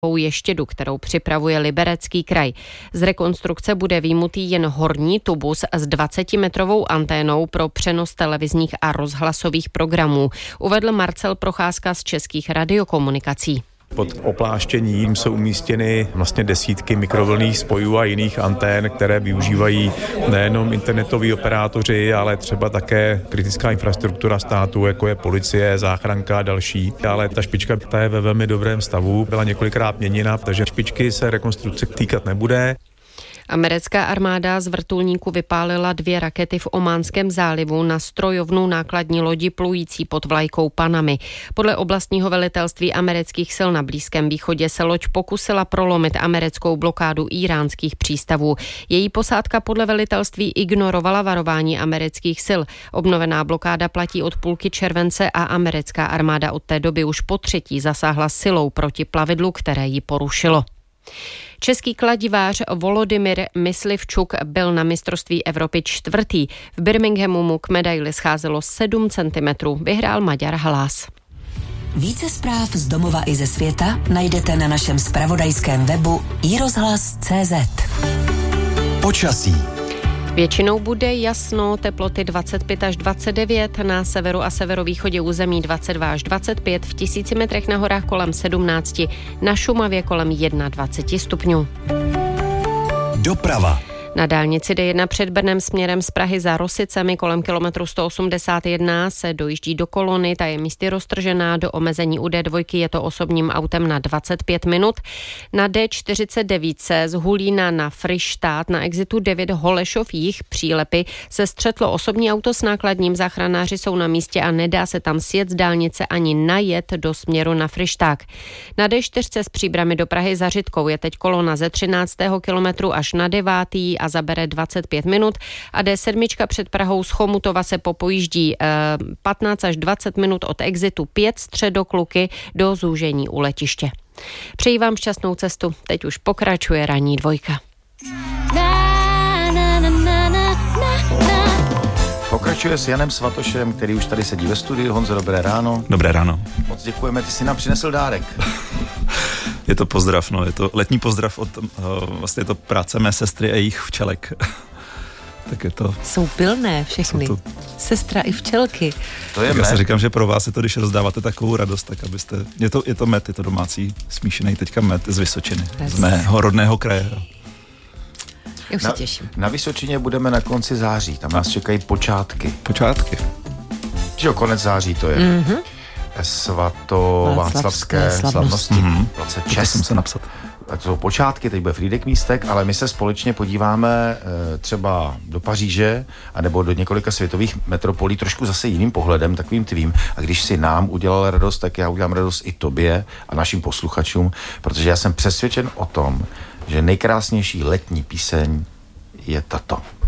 ještědu, kterou připravuje Liberecký kraj. Z rekonstrukce bude vyjmutý jen horní tubus s 20-metrovou anténou pro přenos televizních a rozhlasových programů, uvedl Marcel Procházka z Českých radiokomunikací. Pod opláštěním jsou umístěny vlastně desítky mikrovlnných spojů a jiných antén, které využívají nejenom internetoví operátoři, ale třeba také kritická infrastruktura státu, jako je policie, záchranka a další. Ale ta špička ta je ve velmi dobrém stavu, byla několikrát měněna, takže špičky se rekonstrukce týkat nebude. Americká armáda z vrtulníku vypálila 2 rakety v Ománském zálivu na strojovnu nákladní lodi plující pod vlajkou Panamy. Podle oblastního velitelství amerických sil na Blízkém východě se loď pokusila prolomit americkou blokádu íránských přístavů. Její posádka podle velitelství ignorovala varování amerických sil. Obnovená blokáda platí od půlky července a americká armáda od té doby už potřetí zasáhla silou proti plavidlu, které ji porušilo. Český kladivář Volodymyr Myslivčuk byl na mistrovství Evropy 4. V Birminghamu mu k medaili scházelo 7 cm. Vyhrál Maďar Halás. Více zpráv z domova i ze světa najdete na našem zpravodajském webu iRozhlas.cz. Počasí. Většinou bude jasno, teploty 25 až 29, na severu a severovýchodě území 22 až 25, v 1000 metrech na horách kolem 17, na Šumavě kolem 21 stupňů. Doprava. Na dálnici D1 před Brnem směrem z Prahy za Rosicemi kolem kilometru 181 se dojíždí do kolony, ta je místy roztržená, do omezení u D2 je to osobním autem na 25 minut. Na D49 se z Hulína na Fryštát na exitu 9 Holešov jih přílepy se střetlo osobní auto s nákladním, záchranáři jsou na místě a nedá se tam sjet z dálnice ani najet do směru na Fryšták. Na D4 z Příbrami do Prahy za Řitkou je teď kolona ze 13. kilometru až na 9. a zabere 25 minut a D7 před Prahou z Chomutova se popojíždí 15 až 20 minut od exitu 5 Středokluky do zúžení u letiště. Přeji vám šťastnou cestu, teď už pokračuje ranní dvojka. Pokračuje s Janem Svatošem, který už tady sedí ve studiu. Honzo, dobré ráno. Dobré ráno. Moc děkujeme, ty jsi nám přinesl dárek. Je to pozdrav, je to letní pozdrav od vlastně je to práce mé sestry a jejich včelek. Tak je to... Jsou pilné všechny. Sestra i včelky. To je tak med. Já si říkám, že pro vás je to, když rozdáváte takovou radost, tak abyste... Je to med, je to domácí smíšený teďka med z Vysočiny, z mého rodného kraje. Já už se těším. Na Vysočině budeme na konci září, tam nás čekají počátky. Počátky. Že konec září to je. Svatováclavské slavnosti. To jsem se napsat. To jsou počátky, teď bude Frýdek Místek, ale my se společně podíváme třeba do Paříže anebo do několika světových metropolí trošku zase jiným pohledem, takovým tvým. A když si nám udělal radost, tak já udělám radost i tobě a našim posluchačům, protože já jsem přesvědčen o tom, že nejkrásnější letní píseň je tato.